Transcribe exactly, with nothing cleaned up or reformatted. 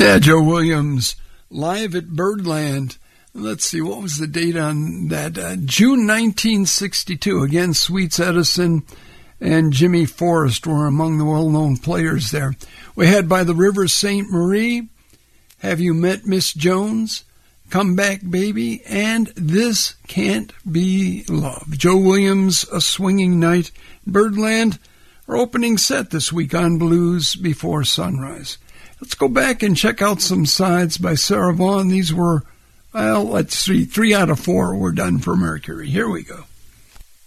Yeah, Joe Williams, live at Birdland. Let's see, what was the date on that? Uh, June nineteen sixty-two. Again, Sweets Edison and Jimmy Forrest were among the well-known players there. We had By the River Saint Marie, Have You Met Miss Jones, Come Back Baby, and This Can't Be Love. Joe Williams, A Swinging Night, Birdland, our opening set this week on Blues Before Sunrise. Let's go back and check out some sides by Sarah Vaughan. These were, well, let's see, three out of four were done for Mercury. Here we go.